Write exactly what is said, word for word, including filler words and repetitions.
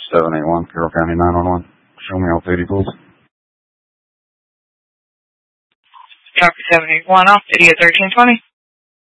seven eight one, Carroll County nine one one. Show me off eighty, please. Copy seven eight one off, idiot thirteen twenty.